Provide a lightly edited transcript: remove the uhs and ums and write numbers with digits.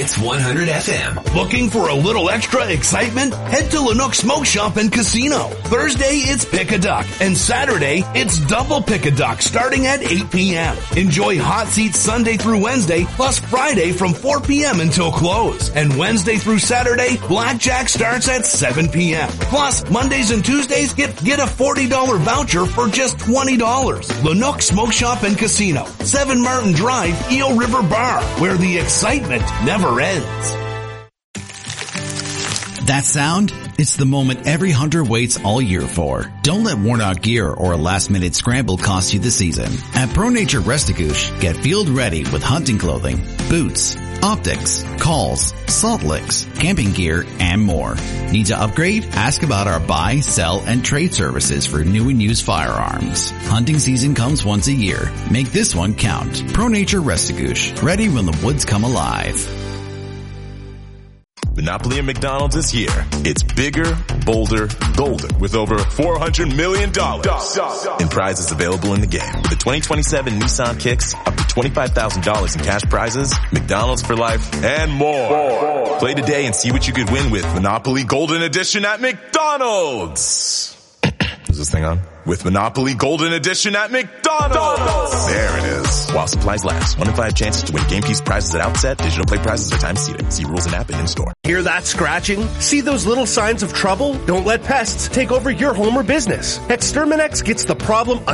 Hits 100 FM. Looking for a little extra excitement? Head to Lanook Smoke Shop and Casino. Thursday, it's Pick a Duck. And Saturday, it's Double Pick a Duck starting at 8 p.m. Enjoy hot seats Sunday through Wednesday, plus Friday from 4 p.m. until close. And Wednesday through Saturday, Blackjack starts at 7 p.m. Plus, Mondays and Tuesdays, get a $40 voucher for just $20. Lanook Smoke Shop and Casino, 7 Martin Drive, Eel River Bar, where the excitement never ends. That sound? It's the moment every hunter waits all year for. Don't let worn out gear or a last minute scramble cost you the season. At Pro Nature Restigouche, get field ready with hunting clothing, boots, optics, calls, salt licks, camping gear, and more. Need to upgrade? Ask about our buy, sell, and trade services for new and used firearms. Hunting season comes once a year. Make this one count. Pro Nature Restigouche, ready when the woods come alive. Monopoly at McDonald's is here. It's bigger, bolder, golder with over $400 million in prizes available in the game. With the 2027 Nissan Kicks, up to $25,000 in cash prizes, McDonald's for life, and more. Play today and see what you could win with Monopoly Golden Edition at McDonald's. Is this thing on? With Monopoly Golden Edition at McDonald's. There it is. While supplies last. 1 in 5 chances to win game piece prizes at outset. Digital play prizes are time seated. See rules and app and in-store. Hear that scratching? See those little signs of trouble? Don't let pests take over your home or business. Exterminex gets the problem